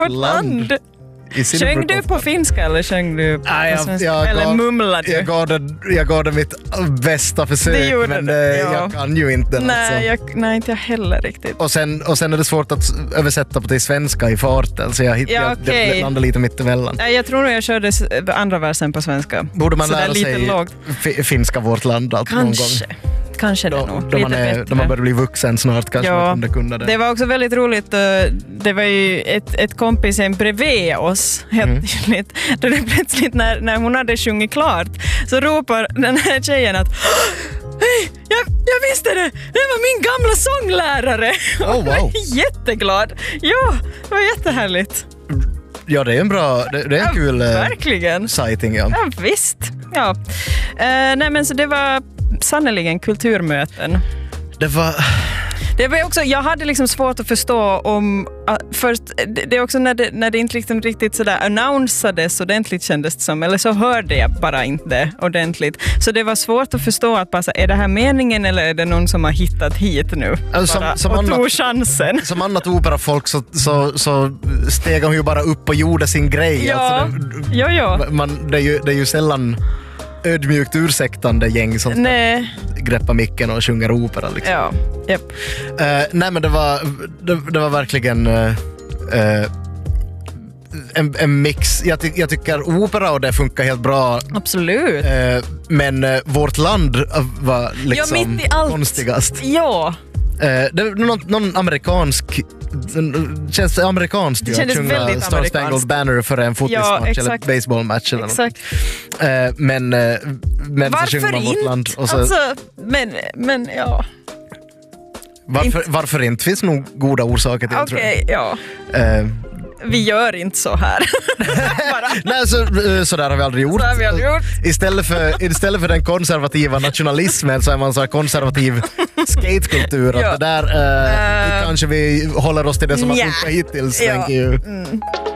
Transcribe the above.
land. Sjöng du på finska eller sjöng du på svenska? Eller mumlade du? Jag gav det mitt bästa försök, men jag kan ju inte. Nej, nej, inte jag heller riktigt. Och sen är det svårt att översätta på till svenska i farten, så jag landade lite mitt emellan. Jag tror nog jag körde andra versen på svenska. Borde man lära sig finska vårt land någon gång? Kanske det nog. Då man börjar bli vuxen snart kanske man kunde det. Det var också väldigt roligt. Det var ju ett kompis bredvid oss helt tydligt. Då det plötsligt när hon hade sjungit klart så ropar den här tjejen att hej, jag visste det! Det var min gamla sånglärare! Oh, wow. Jag var jätteglad. Ja, det var jättehärligt. Ja, det är en bra, det är en kul verkligen. Sighting. Ja, visst. Ja. Nej, men så det var sannoliken kulturmöten. Det var också, jag hade liksom svårt att förstå om först, det är också när det inte liksom riktigt sådär annonsades ordentligt kändes det som, eller så hörde jag bara inte ordentligt. Så det var svårt att förstå att bara, är det här meningen eller är det någon som har hittat hit nu? Och tog chansen. Som annat operafolk så steg hon ju bara upp och gjorde sin grej. Ja, alltså det är ju sällan ödmjukt ursäktande gäng som greppar micken och sjunger opera liksom. Ja, yep. Nej, men det var verkligen en mix. Jag tycker opera och det funkar helt bra. Absolut. Men vårt land var liksom mitt i allt. konstigast. Ja. Det var någon amerikansk, känns amerikanskt det kändes väldigt amerikanskt. Star Spangled Banner för en fotbollsmatch eller baseballmatch eller exakt. Men så sjunger man vårt land och så, alltså, men ja. Varför inte? Finns nog goda orsaker till det, tror jag. Ja. Vi gör inte så här. Nej, så där har vi aldrig gjort. Istället för den konservativa nationalismen så är man så här konservativ skatekultur. Att det där kanske vi håller oss till det som har funkat hittills. Thank you.